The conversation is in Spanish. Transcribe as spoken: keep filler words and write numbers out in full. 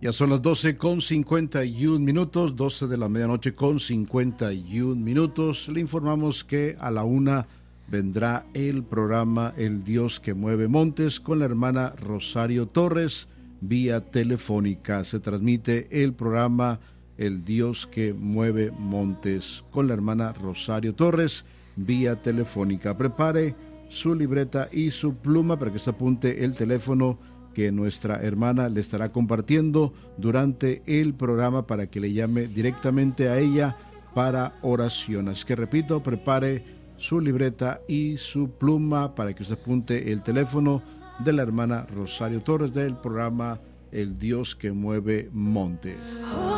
Ya son las doce con cincuenta y un minutos, doce de la medianoche con cincuenta y un minutos. Le informamos que a la una vendrá el programa El Dios que mueve montes con la hermana Rosario Torres vía telefónica. Se transmite el programa El Dios que mueve montes con la hermana Rosario Torres vía telefónica. Prepare su libreta y su pluma para que se apunte el teléfono que nuestra hermana le estará compartiendo durante el programa para que le llame directamente a ella para oración. Así que repito, prepare su libreta y su pluma para que usted apunte el teléfono de la hermana Rosario Torres del programa El Dios que mueve montes.